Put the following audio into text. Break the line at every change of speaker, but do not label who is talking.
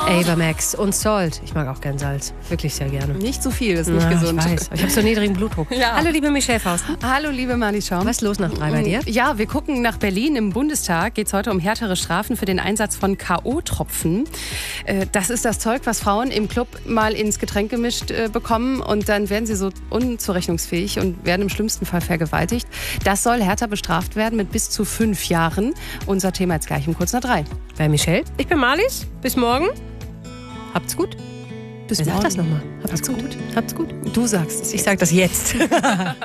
Ava Max und Salt. Ich mag auch gern Salz. Wirklich sehr gerne.
Nicht zu viel, ist nicht gesund.
Ich weiß. Ich habe so niedrigen Blutdruck.
Ja.
Hallo, liebe Michelle Fausten.
Hallo, liebe Marlies Schaum.
Was ist los nach 3 bei dir?
Ja, wir gucken nach Berlin. Im Bundestag geht es heute um härtere Strafen für den Einsatz von K.O.-Tropfen. Das ist das Zeug, was Frauen im Club mal ins Getränk gemischt bekommen und dann werden sie so unzurechnungsfähig und werden im schlimmsten Fall vergewaltigt. Das soll härter bestraft werden mit bis zu 5 Jahren. Unser Thema jetzt gleich um kurz nach 3.
Bei Michelle. Ich bin Marlies. Bis morgen. Habt's gut.
Bis
Wer sagt
morgen.
das nochmal?
Habt's gut.
Habt's gut.
Du sagst es.
Ich sag das jetzt.